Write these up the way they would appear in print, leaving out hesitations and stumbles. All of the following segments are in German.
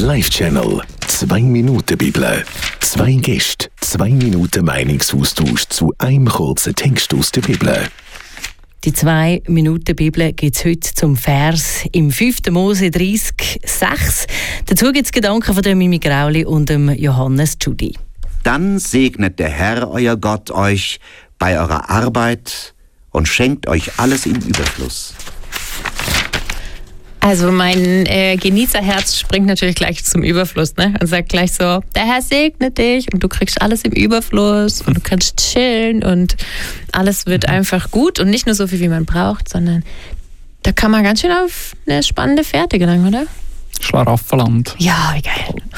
Live-Channel 2 Minuten Bibel. 2 Gäste, 2 Minuten Meinungsaustausch zu einem kurzen Text aus der Bibel. Die 2 Minuten Bibel gibt es heute zum Vers im 5. Mose 30,6. Dazu gibt es Gedanken von Mimi Grauli und Johannes Tschudi. Dann segnet der Herr, euer Gott, euch bei eurer Arbeit und schenkt euch alles im Überfluss. Also mein Genießerherz springt natürlich gleich zum Überfluss, ne? Und sagt gleich so, der Herr segnet dich und du kriegst alles im Überfluss und du kannst chillen und alles wird einfach gut und nicht nur so viel, wie man braucht, sondern da kann man ganz schön auf eine spannende Fährte gelangen, oder? Schlaraffenland. Ja, wie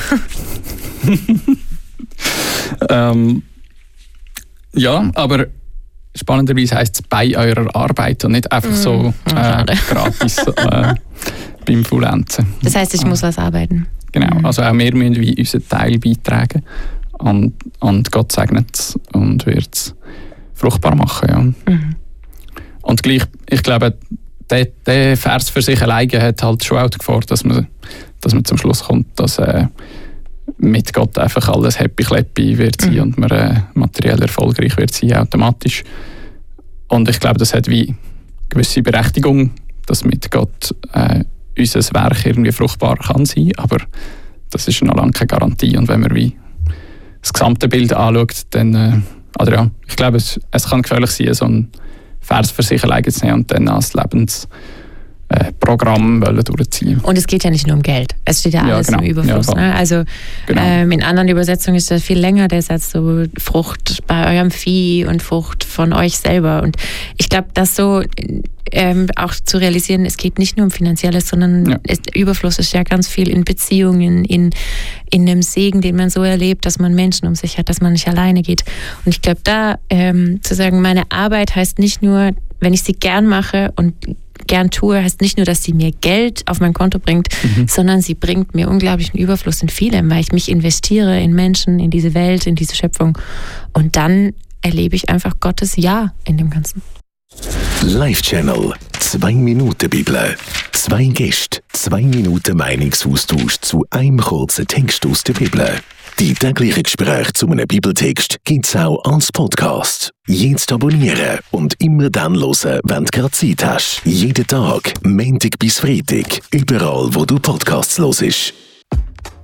geil. Ja, aber spannenderweise heisst es bei eurer Arbeit und nicht einfach so gratis beim Faulenzen. Das heisst, ich muss was arbeiten. Genau, also auch wir müssen wie unseren Teil beitragen und Gott segnet es und wird es fruchtbar machen. Ja. Mhm. Und gleich, ich glaube, der Vers für sich alleine hat halt schon auch die Gefahr, dass man zum Schluss kommt, dass mit Gott einfach alles happy-clappy wird sein und man materiell erfolgreich wird sein, automatisch. Und ich glaube, das hat wie gewisse Berechtigung, dass mit Gott unser Werk irgendwie fruchtbar kann sein, aber das ist noch lange keine Garantie. Und wenn man wie das gesamte Bild anschaut, dann, ich glaube, es kann gefährlich sein, so einen Vers für sich alleine zu nehmen und dann als Lebensprogramm durchziehen. Und es geht ja nicht nur um Geld. Es steht ja alles im Überfluss. Ja, ne? Also in anderen Übersetzungen ist das viel länger, der Satz so Frucht bei eurem Vieh und Frucht von euch selber. Und ich glaube, das so auch zu realisieren, es geht nicht nur um Finanzielles, sondern Überfluss ist ja ganz viel in Beziehungen, in dem Segen, den man so erlebt, dass man Menschen um sich hat, dass man nicht alleine geht. Und ich glaube, da zu sagen, meine Arbeit heißt nicht nur, wenn ich sie gern mache und gern tue, heißt nicht nur, dass sie mir Geld auf mein Konto bringt, sondern sie bringt mir unglaublichen Überfluss in vielem, weil ich mich investiere in Menschen, in diese Welt, in diese Schöpfung. Und dann erlebe ich einfach Gottes Ja in dem Ganzen. Live-Channel 2 Minuten Bibel. 2 Gäste, 2 Minuten Meinungsaustausch zu einem kurzen Text aus der Bibel. Die täglichen Gespräche zu einem Bibeltext gibt es auch als Podcast. Jetzt abonnieren und immer dann hören, wenn du gerade Zeit hast. Jeden Tag, Montag bis Freitag, überall, wo du Podcasts hörst.